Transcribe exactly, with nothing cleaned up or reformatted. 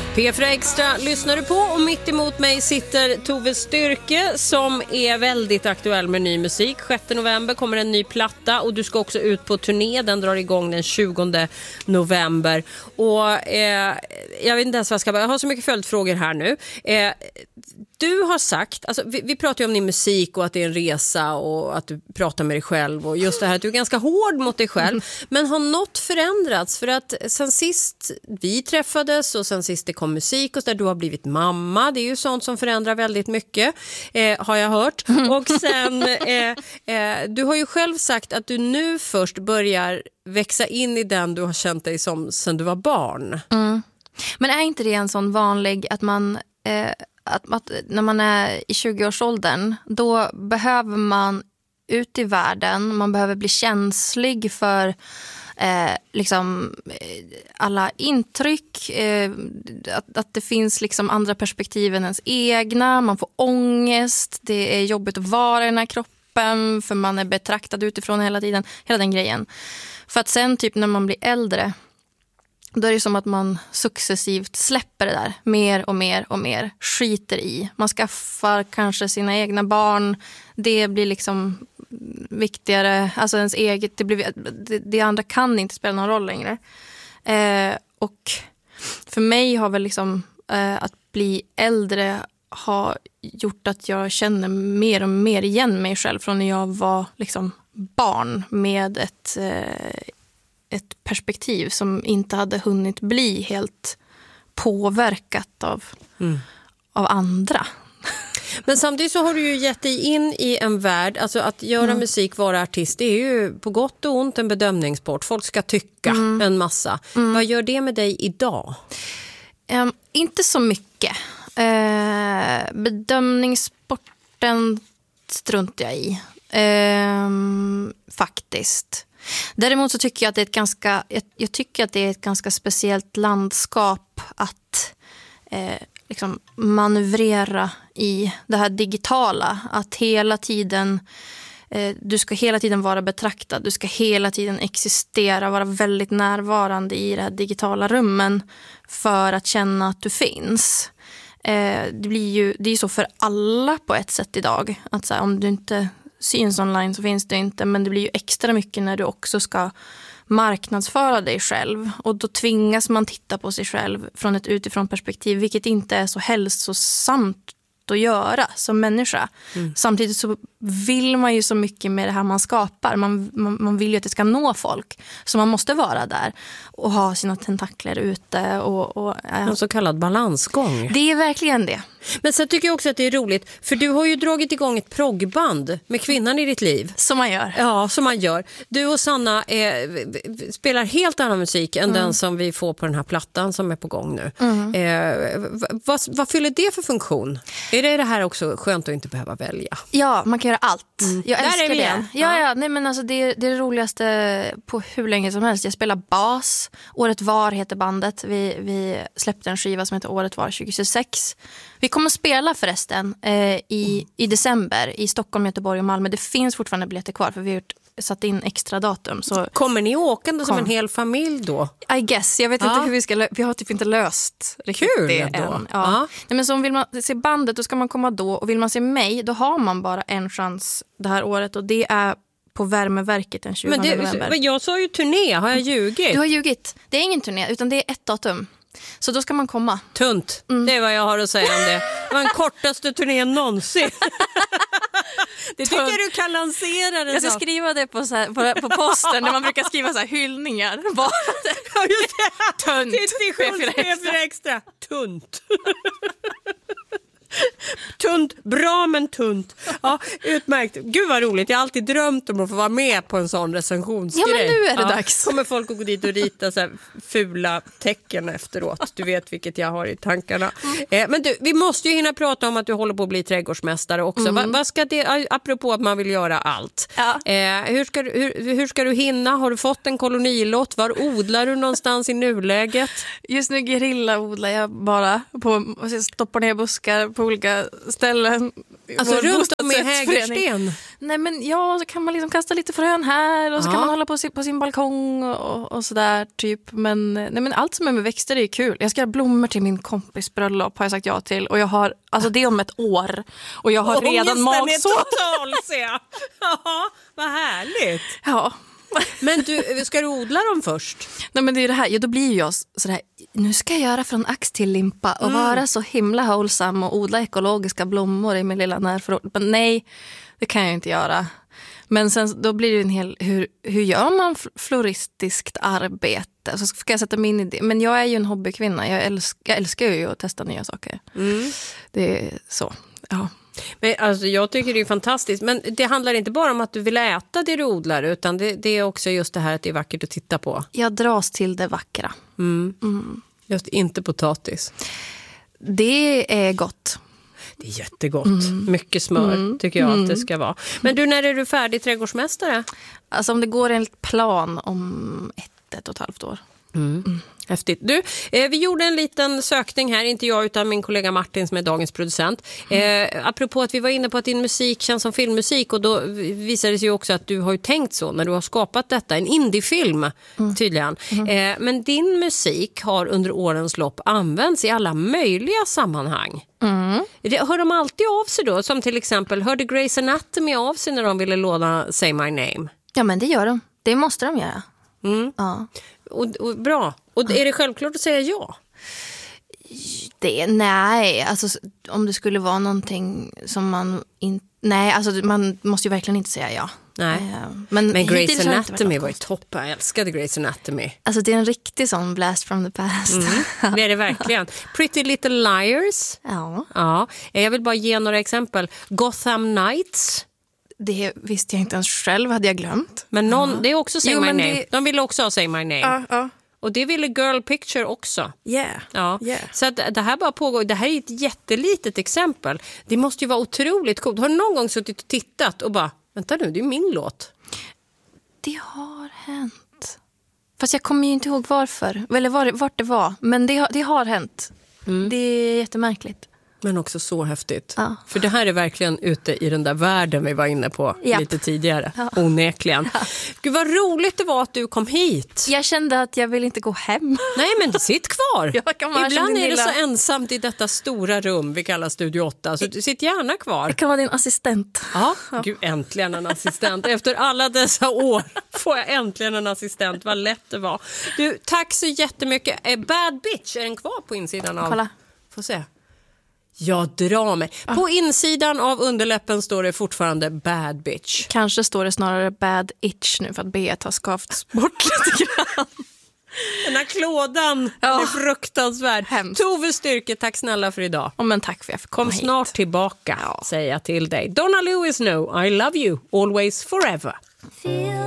P fyra Extra lyssnar du på och mitt emot mig sitter Tove Styrke som är väldigt aktuell med ny musik. sjätte november kommer en ny platta och du ska också ut på turné. Den drar igång den tjugonde november. Och eh, jag vet inte ens vad jag ska börja. Jag har så mycket följdfrågor här nu. Eh, du har sagt, alltså vi, vi pratar ju om din musik och att det är en resa och att du pratar med dig själv och just det här att du är ganska hård mot dig själv. Men har något förändrats? För att sen sist vi träffades och sen sist det kom musik och så där, du har blivit mamma. Det är ju sånt som förändrar väldigt mycket, eh, har jag hört. Och sen, eh, eh, du har ju själv sagt att du nu först börjar växa in i den du har känt dig som sen du var barn. Mm. Men är inte det en sån vanlig att man... Eh, Att, att när man är i tjugoårsåldern då behöver man ut i världen, man behöver bli känslig för eh, liksom alla intryck, eh, att, att det finns liksom andra perspektiv än ens egna, man får ångest, det är jobbigt att vara i den här kroppen för man är betraktad utifrån hela tiden, hela den grejen. För att sen typ när man blir äldre då är det som att man successivt släpper det där mer och mer och mer, skiter i. Man skaffar kanske sina egna barn. Det blir liksom viktigare. Alltså ens eget, det, blir, det, det andra kan inte spela någon roll längre. Eh, och för mig har väl liksom eh, att bli äldre har gjort att jag känner mer och mer igen mig själv från när jag var liksom barn med ett... Eh, ett perspektiv som inte hade hunnit bli helt påverkat av, mm. av andra. Men samtidigt så har du ju gett dig in i en värld, alltså att göra mm. musik, vara artist, det är ju på gott och ont en bedömningssport. Folk ska tycka mm. en massa. Mm. Vad gör det med dig idag? Um, inte så mycket. Uh, bedömningssporten struntar jag i. Um, faktiskt. Däremot så tycker jag att det är ett ganska, jag, jag tycker att det är ett ganska speciellt landskap att eh, liksom manövrera i det här digitala. Att hela tiden, eh, du ska hela tiden vara betraktad, du ska hela tiden existera, vara väldigt närvarande i det här digitala rummen för att känna att du finns. Eh, det blir ju, det är ju så för alla på ett sätt idag. Att så här, om du inte syns online så finns det inte, men det blir ju extra mycket när du också ska marknadsföra dig själv och då tvingas man titta på sig själv från ett utifrån perspektiv, vilket inte är så hälsosamt att göra som människa. Mm. Samtidigt så vill man ju så mycket med det här man skapar. Man, man, man vill ju att det ska nå folk. Så man måste vara där och ha sina tentakler ute. Och, och, äh. En så kallad balansgång. Det är verkligen det. Men sen tycker jag också att det är roligt, för du har ju dragit igång ett proggband med kvinnan i ditt liv. Som man gör. Ja, som man gör. Du och Sanna eh, spelar helt annan musik än mm. den som vi får på den här plattan som är på gång nu. Mm. Eh, vad, vad fyller det för funktion? Är det det här också skönt att inte behöva välja? Ja, man kan göra allt. Mm. Jag älskar Där är vi det. igen. Ja, ja. Nej, men alltså, det, är, det är det roligaste på hur länge som helst. Jag spelar bas. Året var heter bandet. Vi, vi släppte en skiva som heter Året var tjugohundratjugosex. Vi kommer spela förresten eh, i, i december i Stockholm, Göteborg och Malmö. Det finns fortfarande biljetter kvar för vi har gjort, satt in extra datum. Så kommer ni åkande som en hel familj då? I guess. Jag vet ja. inte hur vi ska lö- vi har typ inte löst riktigt Kul det då. än. Ja. Ja. Nej, men så om vill man se bandet då ska man komma då, och vill man se mig då har man bara en chans det här året och det är på Värmeverket den tjugonde men det, november. Men jag sa ju turné, har jag ljugit? Du har ljugit. Det är ingen turné utan det är ett datum. Så då ska man komma. Tunt, mm. det är vad jag har att säga om det. Det var den kortaste turnén någonsin. Det tycker jag du kan lansera det. Jag ska så. skriva det på, så här, på, på posten när man brukar skriva så här hyllningar. Ja, just det. Tunt. P fyra Extra. Tunt. Tunt, bra men tunt. Ja, utmärkt. Gud vad roligt. Jag har alltid drömt om att få vara med på en sån recensionsgrej. Ja, men nu är det ja, dags. Kommer folk att gå dit och rita så här fula tecken efteråt. Du vet vilket jag har i tankarna. Mm. Eh, men du, vi måste ju hinna prata om att du håller på att bli trädgårdsmästare också. Mm. Va, vad ska det, apropå att man vill göra allt. Ja. Eh, hur, ska du, hur, hur ska du hinna? Har du fått en kolonilott? Var odlar du någonstans i nuläget? Just nu gerilla odlar jag bara. På, och stoppar ner buskar på olika ställen. Alltså runt om i Hägersten? Nej, men ja, så kan man liksom kasta lite frön här och så Ja. kan man hålla på sin, på sin balkong och, och sådär typ. Men, nej, men allt som är med växter är kul. Jag ska ha blommor till min kompis bröllop har jag sagt ja till. Och jag har, alltså det är om ett år. Och jag har Ångesten redan magsår. är total, ser jag. Ja, vad härligt. Ja. Men du, ska du odla dem först? Nej, men det är ju det här. Ja, då blir ju jag sådär, nu ska jag göra från ax till limpa och mm. vara så himla hållsam och odla ekologiska blommor i min lilla närförråd. Men nej, det kan jag inte göra. Men sen då blir det en hel, hur, hur gör man floristiskt arbete? Så ska jag sätta mig in i det. Men jag är ju en hobbykvinna. Jag, älsk, jag älskar ju att testa nya saker. Mm. Det är så, ja. Men alltså, jag tycker det är fantastiskt. Men det handlar inte bara om att du vill äta det du odlar, utan det, det är också just det här att det är vackert att titta på. Jag dras till det vackra. Mm. Mm. Just inte potatis. Det är gott. Det är jättegott. Mm. Mycket smör mm. tycker jag mm. att det ska vara. Men du, när är du färdig trädgårdsmästare? Alltså om det går enligt plan om ett, ett och ett halvt år. Mm. Mm. Häftigt. Du, eh, vi gjorde en liten sökning här, inte jag utan min kollega Martin som är dagens producent. Eh, apropå att vi var inne på att din musik känns som filmmusik, och då visade det sig ju också att du har ju tänkt så när du har skapat detta, en indiefilm mm. tydligen. Mm. Eh, men din musik har under årens lopp använts i alla möjliga sammanhang. Mm. Hör de alltid av sig då? Som till exempel, hörde Grey's Anatomy av sig när de ville låna Say My Name? Ja, men det gör de. Det måste de göra. Mm. Ja. Och, och, bra. Och är det självklart att säga ja? Det, nej, alltså om det skulle vara någonting som man inte... Nej, alltså man måste ju verkligen inte säga ja. Nej. Men, men Grey's Anatomy var ju topp. Jag älskade Grey's Anatomy. Alltså det är en riktig sån blast from the past. Mm, det är det verkligen. Pretty Little Liars. Ja. Ja. Jag vill bara ge några exempel. Gotham Knights. Det visste jag inte ens själv, hade jag glömt. Men någon, ja. Det är också Say jo, My Name. Det... De ville också ha Say My Name. Ja, ja. Och det ville Girl Picture också. Yeah. Ja. Yeah. Så att det här bara pågår. Det här är ett jättelitet exempel. Det måste ju vara otroligt coolt. Har du någon gång suttit och tittat och bara, vänta nu, det är min låt. Det har hänt. Fast jag kommer ju inte ihåg varför. Eller var, vart det var. Men det, det har hänt. Mm. Det är jättemärkligt. Men också så häftigt. Ja. För det här är verkligen ute i den där världen vi var inne på Japp. lite tidigare. Ja. Onekligen. Ja. Gud, vad roligt det var att du kom hit. Jag kände att jag vill inte gå hem. Nej, men sitt kvar. Ibland är det lilla... så ensamt i detta stora rum vi kallar Studio åtta. Så du sitt gärna kvar. Jag kan vara din assistent. Ja, ja. Gud, äntligen en assistent. Efter alla dessa år får jag äntligen en assistent. Vad lätt det var. Du, tack så jättemycket. Bad Bitch, är den kvar på insidan av? Kolla. Får se. Jag drar mig. Ah. På insidan av underläppen står det fortfarande Bad Bitch. Kanske står det snarare Bad Itch nu för att B har skavts bort lite grann. Den här klådan ja. är fruktansvärd. Hemskt. Tove Styrke, tack snälla för idag. Oh, men tack för att jag fick komma Kom hit. snart tillbaka, ja. säger jag till dig. Donna Lewis, no, I love you, always, forever.